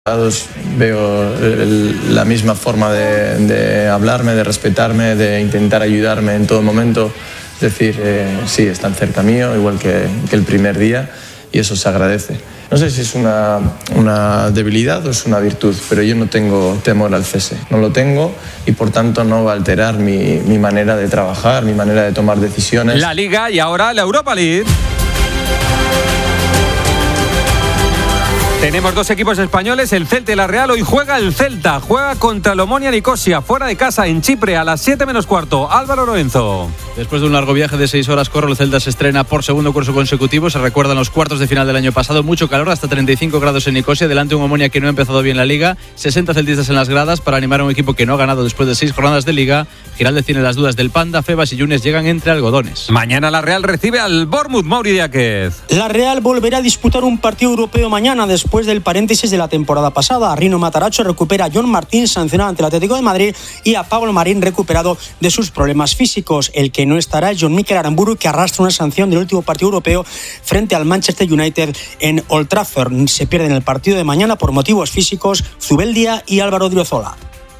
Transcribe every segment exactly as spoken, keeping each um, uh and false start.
Veo el, la misma forma de, de hablarme, de respetarme, de intentar ayudarme en todo momento. Es decir, eh, sí, están cerca mío, igual que, que el primer día, y eso se agradece. No sé si es una, una debilidad o es una virtud, pero yo no tengo temor al cese. No lo tengo y por tanto no va a alterar mi, mi manera de trabajar, mi manera de tomar decisiones. La Liga y ahora la Europa League. Tenemos dos equipos españoles, el Celta y la Real. Hoy juega el Celta, juega contra el Omonia Nicosia, fuera de casa en Chipre a las siete menos cuarto. Álvaro Lorenzo. Después de un largo viaje de seis horas, corre, el Celta se estrena por segundo curso consecutivo. Se recuerdan los cuartos de final del año pasado, mucho calor, hasta treinta y cinco grados en Nicosia, delante de un Omonia que no ha empezado bien la Liga. sesenta celtistas en las gradas para animar a un equipo que no ha ganado después de seis jornadas de Liga. Giraldez tiene las dudas del Panda, Febas y Yunes llegan entre algodones. Mañana la Real recibe al Bournemouth, Mauri Díaz. La Real volverá a disputar un partido europeo mañana después del paréntesis de la temporada pasada. Rino Matarazzo recupera a John Martín, sancionado ante el Atlético de Madrid, y a Pablo Marín, recuperado de sus problemas físicos. El que no estará es John Mikel Aramburu, que arrastra una sanción del último partido europeo frente al Manchester United en Old Trafford. Se pierden el partido de mañana por motivos físicos Zubeldia y Álvaro Driozola.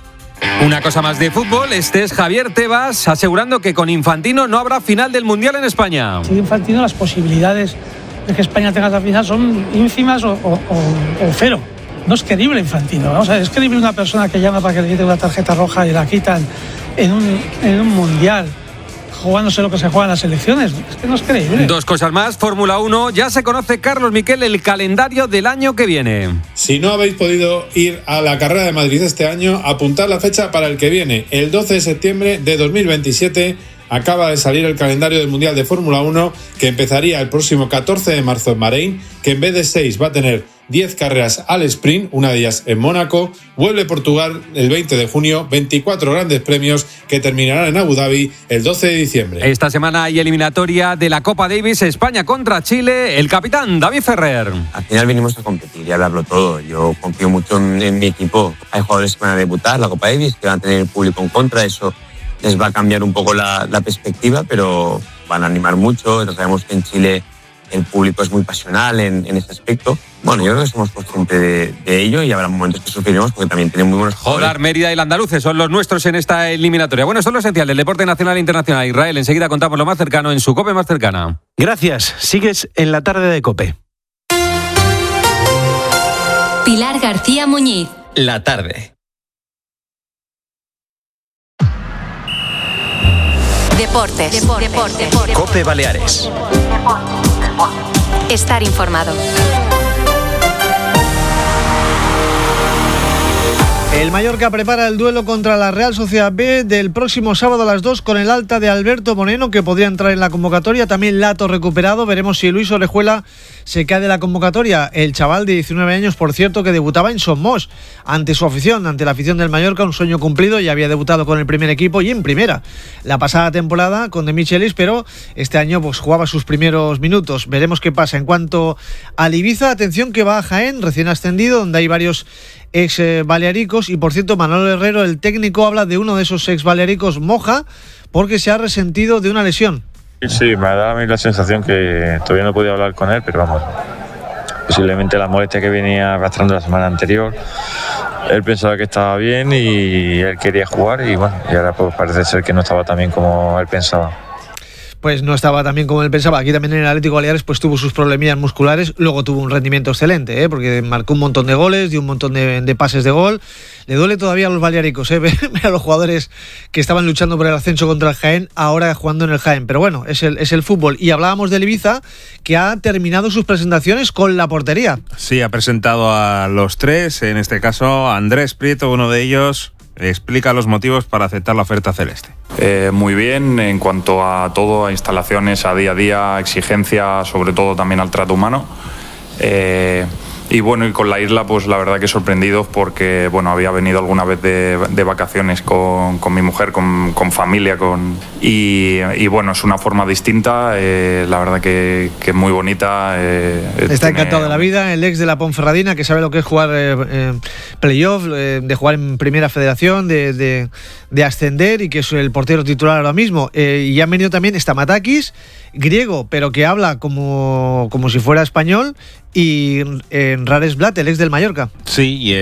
Una cosa más de fútbol, este es Javier Tebas asegurando que con Infantino no habrá final del Mundial en España. Sin Infantino las posibilidades de que España tenga la final son ínfimas o, o, o, o cero. No es creíble Infantino. Vamos a ver, es creíble una persona que llama para que le quiten una tarjeta roja y la quitan en un, en un mundial, jugándose lo que se juega en las elecciones. Es que no es creíble. Dos cosas más. Fórmula uno. Ya se conoce, Carlos Miquel, el calendario del año que viene. Si no habéis podido ir a la carrera de Madrid este año, apuntad la fecha para el que viene. El doce de septiembre de dos mil veintisiete acaba de salir el calendario del Mundial de Fórmula uno, que empezaría el próximo catorce de marzo en Bahrein, que en vez de seis va a tener diez carreras al sprint, una de ellas en Mónaco. Vuelve Portugal el veinte de junio, veinticuatro grandes premios que terminarán en Abu Dhabi el doce de diciembre. Esta semana hay eliminatoria de la Copa Davis, España contra Chile. El capitán David Ferrer. Al final venimos a competir y a hablarlo todo. Yo confío mucho en, en mi equipo. Hay jugadores que van a debutar la Copa Davis, que van a tener el público en contra. Eso les va a cambiar un poco la, la perspectiva, pero van a animar mucho. Sabemos que en Chile el público es muy pasional en, en ese aspecto. Bueno, yo creo que somos conscientes de, de ello y habrá momentos que sufriremos porque también tenemos muy buenos jugadores. Joder, Mérida y el Andaluces son los nuestros en esta eliminatoria. Bueno, esto es lo esencial del deporte nacional e internacional. Israel, enseguida contamos lo más cercano en su COPE más cercana. Gracias. Sigues en la tarde de COPE. Pilar García Muñiz. La tarde. Deportes. Deportes. Deportes. Deportes. COPE Baleares. Estar informado. El Mallorca prepara el duelo contra la Real Sociedad B del próximo sábado a las dos con el alta de Alberto Moreno, que podría entrar en la convocatoria. También Lato recuperado. Veremos si Luis Orejuela se cae de la convocatoria. El chaval de diecinueve años, por cierto, que debutaba en Somos ante su afición, ante la afición del Mallorca, un sueño cumplido. Ya había debutado con el primer equipo y en primera la pasada temporada con De Michelis, pero este año pues jugaba sus primeros minutos. Veremos qué pasa. En cuanto al Ibiza, atención que va a Jaén, recién ascendido, donde hay varios ex eh, balearicos. Y por cierto, Manolo Herrero, el técnico, habla de uno de esos ex balearicos, Moja, porque se ha resentido de una lesión. Sí, me da a mí la sensación que todavía no he podido hablar con él, pero vamos, posiblemente la molestia que venía arrastrando la semana anterior. Él pensaba que estaba bien y él quería jugar y bueno, y ahora pues parece ser que no estaba tan bien como él pensaba. Pues no estaba tan bien como él pensaba. Aquí también en el Atlético Baleares pues tuvo sus problemillas musculares. Luego tuvo un rendimiento excelente, ¿eh? Porque marcó un montón de goles, dio un montón de, de pases de gol. Le duele todavía a los balearicos, ¿eh? Ver a los jugadores que estaban luchando por el ascenso contra el Jaén, ahora jugando en el Jaén. Pero bueno, es el, es el fútbol. Y hablábamos del Ibiza, que ha terminado sus presentaciones con la portería. Sí, ha presentado a los tres. En este caso, Andrés Prieto, uno de ellos, explica los motivos para aceptar la oferta celeste. Eh, muy bien en cuanto a todo, a instalaciones, a día a día, exigencia, sobre todo también al trato humano. Eh, y bueno, y con la isla, pues la verdad que sorprendidos porque bueno, había venido alguna vez de, de vacaciones con, con mi mujer, con, con familia, con y, y bueno, es una forma distinta, eh, la verdad que, que es muy bonita. Eh, Está tiene... encantado de la vida, el ex de la Ponferradina, que sabe lo que es jugar eh, eh, playoffs, eh, de jugar en Primera Federación, de, de, de ascender y que es el portero titular ahora mismo. Eh, y han venido también Stamatakis, griego, pero que habla como, como si fuera español, y eh, Rares Blat, el ex del Mallorca. Sí, y